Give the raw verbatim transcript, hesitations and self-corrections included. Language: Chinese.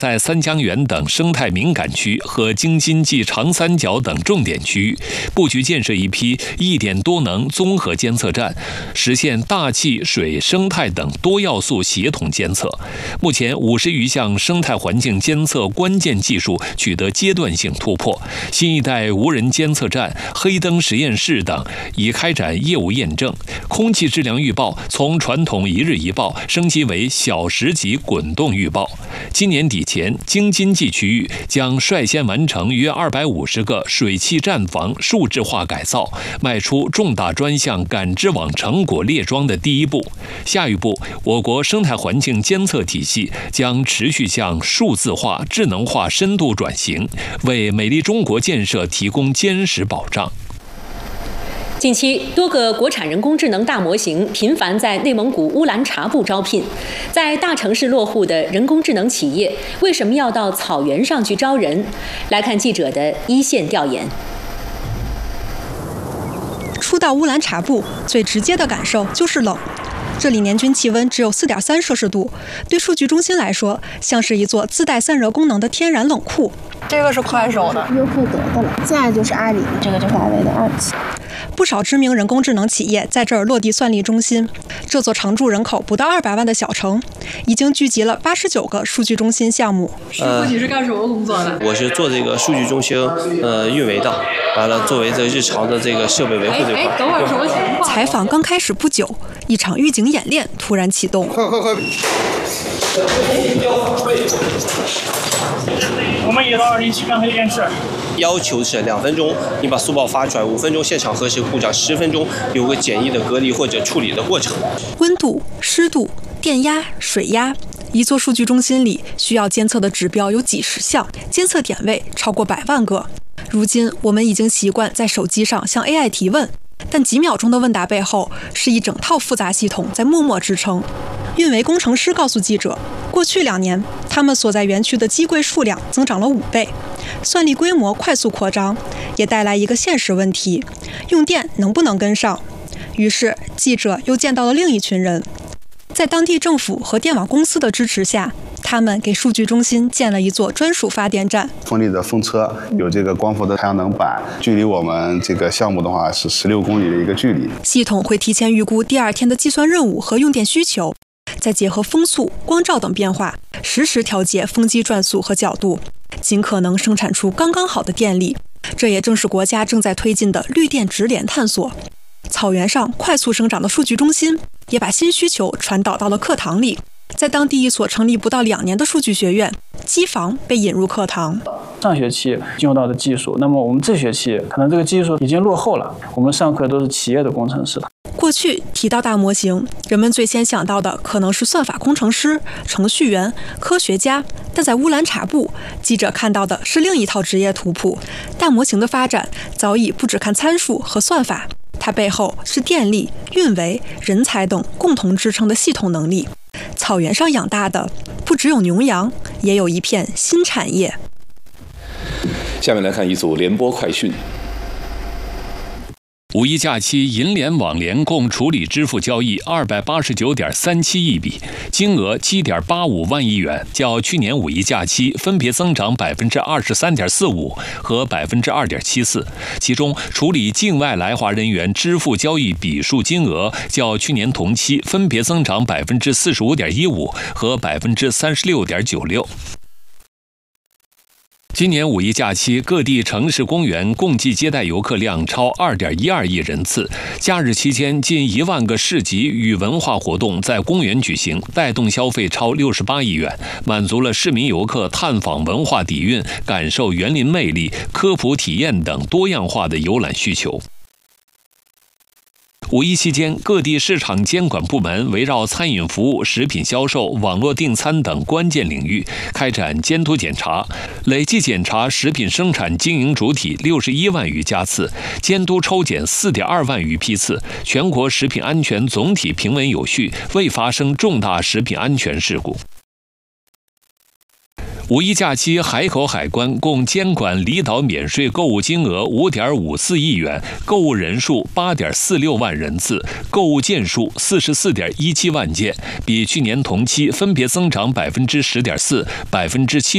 在三江源等生态敏感区和京津冀长三角等重点区域，布局建设一批一点多能综合监测站，实现大气、水、生态等多要素协同监测。目前，五十余项生态环境监测关键技术取得阶段性突破，新一代无人监测站、黑灯实验室等已开展业务验证。空气质量预报从传统一日一报升级为小时级滚动预报。今年底前，京津冀区域将率先完成约二百五十个水汽站房数字化改造，迈出重大专项感知网成果列桩的第一步。下一步，我国生态环境监测体系将持续向数字化、智能化深度转型，为美丽中国建设提供坚实保障。 近期，多个国产人工智能大模型频繁在内蒙古乌兰察布招聘。在大城市落户的人工智能企业，为什么要到草原上去招人？来看记者的一线调研。 初到乌兰察布，最直接的感受就是冷。这里年均气温只有 四点三摄氏度，对数据中心来说，像是一座自带散热功能的天然冷库。 这个是快手的，优酷得的了。现在就是阿里，这个就是华为的二期。 不少知名人工智能企业在这儿落地算力中心。这座常住人口不到二百万的小城，已经聚集了八十九个数据中心项目。 师傅，你是干什么工作的？ 我是做这个数据中心呃运维的，完了作为这日常的这个设备维护这块。 哎，等会儿什么情况？ 采访刚开始不久，一场预警演练突然启动。 快快快！ 我们已到二零七干黑电视。 要求是两分钟，你把速报发出来，五分钟现场核实故障，十分钟有个简易的隔离或者处理的过程。 温度、湿度、电压、水压，一座数据中心里需要监测的指标有几十项，监测点位超过百万个。如今我们已经习惯在手机上向 A I 提问，但几秒钟的问答背后是一整套复杂系统在默默支撑。运维工程师告诉记者，过去两年，他们所在园区的机柜数量增长了五倍，算力规模快速扩张，也带来一个现实问题：用电能不能跟上？于是，记者又见到了另一群人，在当地政府和电网公司的支持下，他们给数据中心建了一座专属发电站。 风力的风车有这个光伏的太阳能板，距离我们这个项目的话是十六公里的一个距离。 系统会提前预估第二天的计算任务和用电需求，再结合风速、光照等变化，实时调节风机转速和角度，尽可能生产出刚刚好的电力。这也正是国家正在推进的绿电直联探索。草原上快速生长的数据中心，也把新需求传导到了课堂里。在当地一所成立不到两年的数据学院，机房被引入课堂。 上学期进入到的技术，那么我们这学期可能这个技术已经落后了，我们上课都是企业的工程师。 过去提到大模型，人们最先想到的可能是算法工程师、程序员、科学家，但在乌兰察布，记者看到的是另一套职业图谱。大模型的发展早已不只看参数和算法，它背后是电力、运维、人才等共同支撑的系统能力。草原上养大的不只有牛羊，也有一片新产业。 下面来看一组联播快讯。 五一假期，银联、网联共处理支付交易二百八十九点三七亿笔，金额七点八五万亿元，较去年五一假期分别增长百分之二十三点四五和百分之二点七四。其中，处理境外来华人员支付交易笔数金额较去年同期分别增长百分之四十五点一五和百分之三十六点九六。今年五一假期，各地城市公园共计接待游客量超 二点一二亿人次。假日期间，近一万个市集与文化活动在公园举行，带动消费超六十八亿元，满足了市民游客探访文化底蕴、感受园林魅力、科普体验等多样化的游览需求。五一期间，各地市场监管部门围绕餐饮服务、食品销售、网络订餐等关键领域开展监督检查，累计检查食品生产经营主体六十一万余家次，监督抽检四点二万余批次，全国食品安全总体平稳有序，未发生重大食品安全事故。五一假期，海口海关共监管离岛免税购物金额五点五四亿元，购物人数八点四六万人次，购物件数四十四点一七万件，比去年同期分别增长百分之十点四、百分之七。